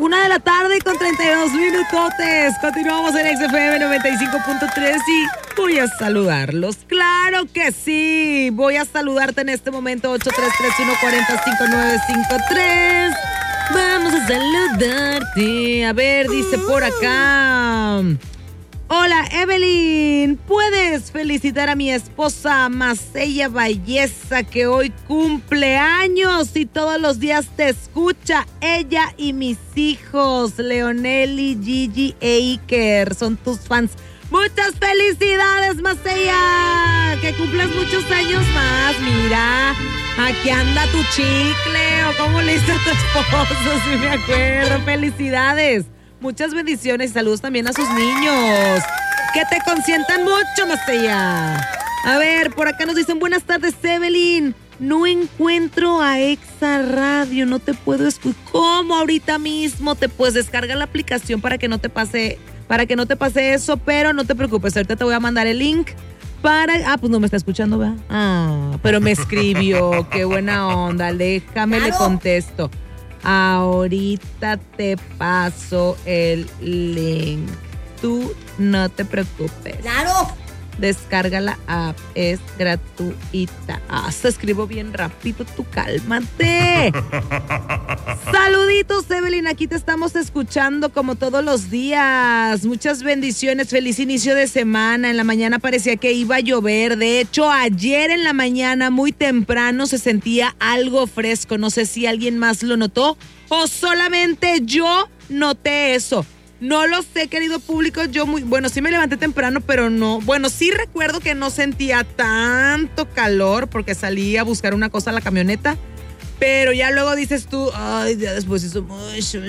1:32 p.m. Continuamos en XFM 95.3 y voy a saludarlos. ¡Claro que sí! Voy a saludarte en este momento, 8331-405953. Vamos a saludarte. A ver, dice por acá. Hola, Evelyn. ¿Puedes felicitar a mi esposa Macella Valleza, que hoy cumple años y todos los días te escucha? Ella y mis hijos, Leoneli, Gigi e Iker, son tus fans. ¡Muchas felicidades, Macella! ¡Que cumplas muchos años más! Mira, aquí anda tu chicle, o cómo le hizo a tu esposo, si me acuerdo. ¡Felicidades! Muchas bendiciones y saludos también a sus niños. Que te consientan mucho, Macella. A ver, por acá nos dicen, buenas tardes, Evelyn. No encuentro a Exa Radio, no te puedo escuchar. ¿Cómo ahorita mismo te puedes descargar la aplicación para que no te pase eso? Pero no te preocupes, ahorita te voy a mandar el link para... pues no me está escuchando, ¿verdad? Pero me escribió, qué buena onda, déjame, le contesto. Ahorita te paso el link. Tú no te preocupes. ¡Claro! Descarga la app, es gratuita. Se escribo bien rápido, tú cálmate. Saluditos, Evelyn, aquí te estamos escuchando como todos los días. Muchas bendiciones, feliz inicio de semana. En la mañana parecía que iba a llover. De hecho, ayer en la mañana, muy temprano, se sentía algo fresco. No sé si alguien más lo notó o solamente yo noté eso. No lo sé, querido público, sí me levanté temprano, pero no, sí recuerdo que no sentía tanto calor porque salí a buscar una cosa a la camioneta, pero ya luego dices tú, ay, ya después hizo mucho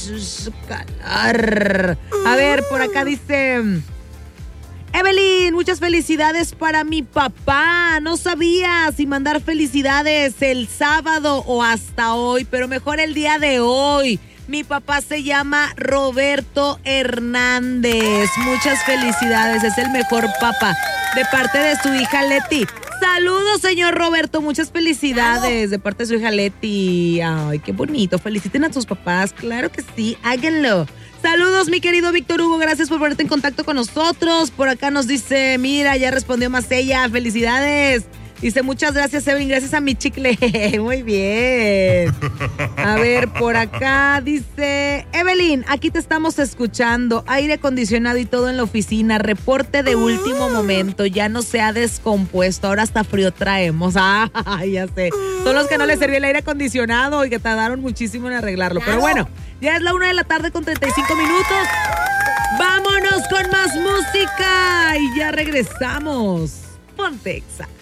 calor. A ver, por acá dice, Evelyn, muchas felicidades para mi papá. No sabía si mandar felicidades el sábado o hasta hoy, pero mejor el día de hoy. Mi papá se llama Roberto Hernández. Muchas felicidades, es el mejor papá. De parte de su hija Leti. Saludos, señor Roberto, muchas felicidades de parte de su hija Leti. Ay, qué bonito, feliciten a sus papás, claro que sí, háganlo. Saludos, mi querido Víctor Hugo, gracias por ponerte en contacto con nosotros. Por acá nos dice, mira, ya respondió Macella, felicidades. Dice, muchas gracias, Evelyn, gracias a mi chicle. Muy bien. A ver, por acá dice, Evelyn, aquí te estamos escuchando. Aire acondicionado y todo en la oficina. Reporte de último momento. Ya no se ha descompuesto. Ahora hasta frío traemos. Ya sé. Son los que no les servía el aire acondicionado y que tardaron muchísimo en arreglarlo. Pero bueno, ya es la 1:35 p.m. Vámonos con más música y ya regresamos. Ponte Exa.